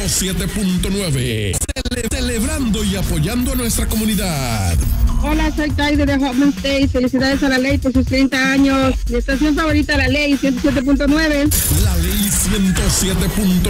107.9. Celebrando y apoyando a nuestra comunidad. Hola, soy Kaide de Hoffman State. Felicidades a la ley por sus 30 años. Mi estación favorita, la ley 107.9. La ley 107.9.